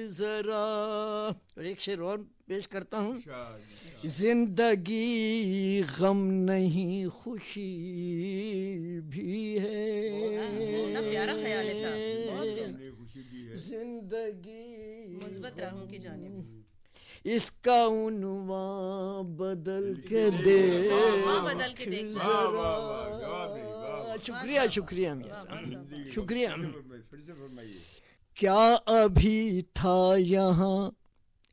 जरा। और एक शेर और पेश करता हूँ। जिंदगी गम नहीं खुशी भी है। कितना प्यारा ख्याल है साहब, बहुत प्यारा। जिंदगी मुस्बत राहों की जानिब। इसका उन्वां बदल के दे बदल के देख जरा। शुक्रिया शुक्रिया मियां साहब, शुक्रिया। फिर से फरमाइए। क्या अभी था यहाँ